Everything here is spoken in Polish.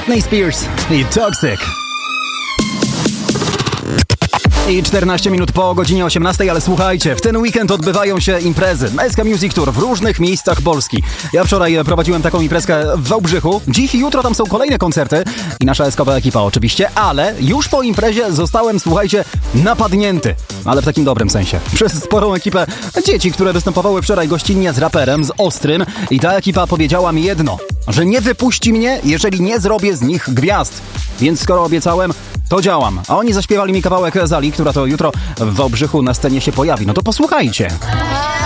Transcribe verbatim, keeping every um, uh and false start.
Britney Spears i Toxic. I czternaście minut po godzinie osiemnastej, ale słuchajcie, w ten weekend odbywają się imprezy S K Music Tour w różnych miejscach Polski. Ja wczoraj prowadziłem taką imprezkę w Wałbrzychu. Dziś i jutro tam są kolejne koncerty i nasza eskowa ekipa oczywiście, ale już po imprezie zostałem, słuchajcie, napadnięty. Ale w takim dobrym sensie. Przez sporą ekipę dzieci, które występowały wczoraj gościnnie z raperem, z Ostrym, i ta ekipa powiedziała mi jedno, że nie wypuści mnie, jeżeli nie zrobię z nich gwiazd. Więc skoro obiecałem, to działam. A oni zaśpiewali mi kawałek Zali, która to jutro w Wałbrzychu na scenie się pojawi. No to posłuchajcie.